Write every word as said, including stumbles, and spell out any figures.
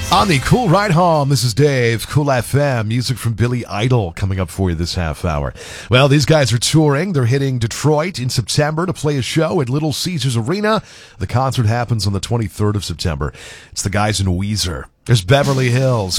On the Cool Ride Home, this is Dave, Cool F M, music from Billy Idol coming up for you this half hour. Well, these guys are touring. They're hitting Detroit in September to play a show at Little Caesars Arena. The concert happens on the twenty-third of September. It's the guys in Weezer. There's Beverly Hills.